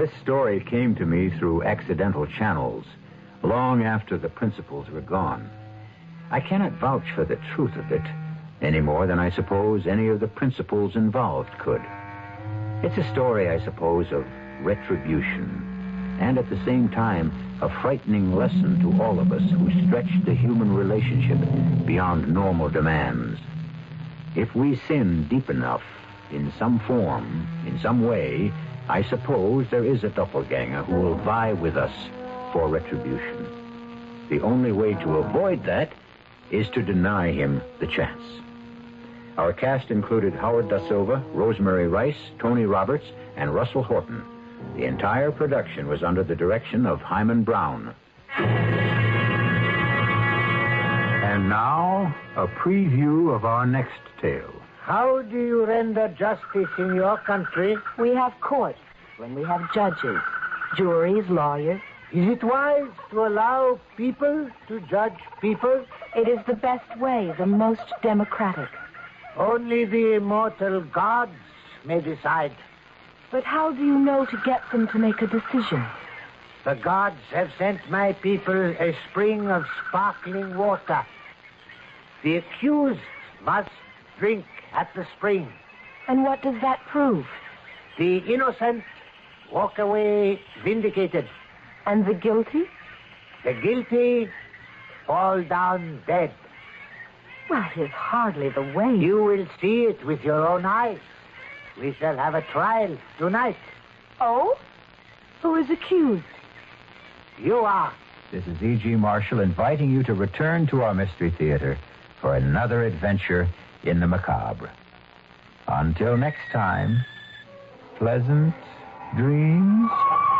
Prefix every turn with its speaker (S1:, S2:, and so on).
S1: This story came to me through accidental channels, long after the principals were gone. I cannot vouch for the truth of it, any more than I suppose any of the principals involved could. It's a story, I suppose, of retribution, and at the same time, a frightening lesson to all of us who stretch the human relationship beyond normal demands. If we sin deep enough, in some form, in some way, I suppose there is a doppelganger who will vie with us for retribution. The only way to avoid that is to deny him the chance. Our cast included Howard Da Silva, Rosemary Rice, Tony Roberts, and Russell Horton. The entire production was under the direction of Hyman Brown. And now, a preview of our next tale.
S2: How do you render justice in your country?
S3: We have courts when we have judges, juries, lawyers.
S2: Is it wise to allow people to judge people?
S3: It is the best way, the most democratic.
S2: Only the immortal gods may decide.
S3: But how do you know to get them to make a decision?
S2: The gods have sent my people a spring of sparkling water. The accused must drink at the spring.
S3: And what does that prove?
S2: The innocent walk away vindicated.
S3: And the guilty?
S2: The guilty fall down dead.
S3: Well, it is hardly the way.
S2: You will see it with your own eyes. We shall have a trial tonight.
S3: Oh? Who is accused?
S2: You are.
S1: This is E.G. Marshall inviting you to return to our Mystery Theater for another adventure in the macabre. Until next time, pleasant dreams.